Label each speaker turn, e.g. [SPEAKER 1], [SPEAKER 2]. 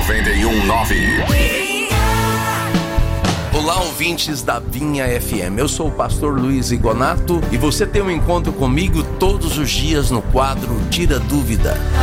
[SPEAKER 1] 91.9.
[SPEAKER 2] Olá, ouvintes da Vinha FM. Eu sou o pastor Luiz Igonato e você tem um encontro comigo todos os dias no quadro Tira Dúvida.